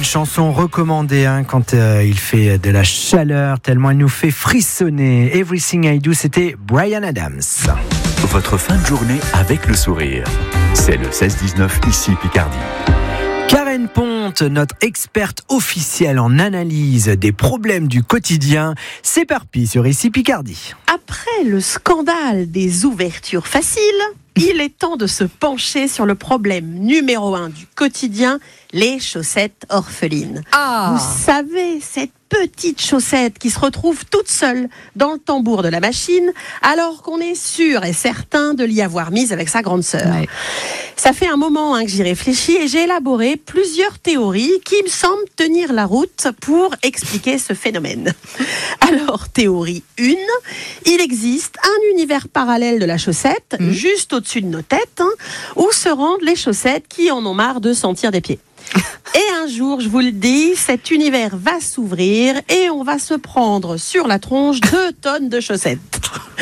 une chanson recommandée quand il fait de la chaleur, tellement elle nous fait frissonner. Everything I Do, c'était Bryan Adams. Votre fin de journée avec le sourire. C'est le 16-19 ici Picardie. Karen Ponte, notre experte officielle en analyse des problèmes du quotidien, s'éparpille sur Ici Picardie. Après le scandale des ouvertures faciles, il est temps de se pencher sur le problème numéro 1 du quotidien, les chaussettes orphelines. Vous savez, cette petite chaussette qui se retrouve toute seule dans le tambour de la machine, alors qu'on est sûr et certain de l'y avoir mise avec sa grande sœur. Ouais. Ça fait un moment que j'y réfléchis et j'ai élaboré plusieurs théories qui me semblent tenir la route pour expliquer ce phénomène. Alors, théorie 1, il existe un univers parallèle de la chaussette, juste au-dessus de nos têtes, où se rendent les chaussettes qui en ont marre de sentir des pieds. Et un jour, je vous le dis, cet univers va s'ouvrir et on va se prendre sur la tronche 2 tonnes de chaussettes.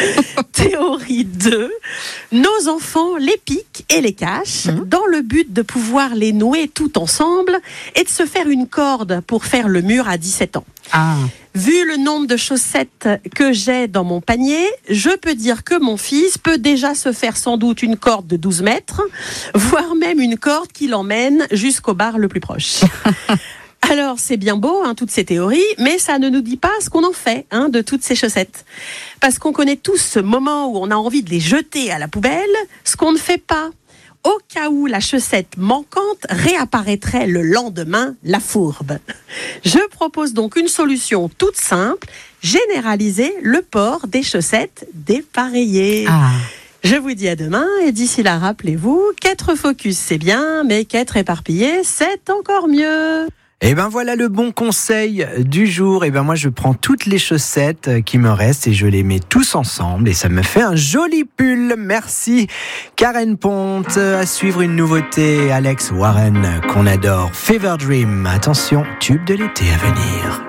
Théorie 2, nos enfants les piquent et les cachent dans le but de pouvoir les nouer tout ensemble et de se faire une corde pour faire le mur à 17 ans. Vu le nombre de chaussettes que j'ai dans mon panier, je peux dire que mon fils peut déjà se faire sans doute une corde de 12 mètres, voire même une corde qui l'emmène jusqu'au bar le plus proche. Alors, c'est bien beau, toutes ces théories, mais ça ne nous dit pas ce qu'on en fait de toutes ces chaussettes. Parce qu'on connaît tous ce moment où on a envie de les jeter à la poubelle, ce qu'on ne fait pas. Au cas où la chaussette manquante réapparaîtrait le lendemain, la fourbe. Je propose donc une solution toute simple, généraliser le port des chaussettes dépareillées. Je vous dis à demain et d'ici là, rappelez-vous, qu'être focus c'est bien, mais qu'être éparpillé c'est encore mieux. Et ben voilà le bon conseil du jour. Et ben moi je prends toutes les chaussettes qui me restent et je les mets tous ensemble et ça me fait un joli pull. Merci Karen Ponte. À suivre une nouveauté, Alex Warren qu'on adore, Fever Dream. Attention, tube de l'été à venir.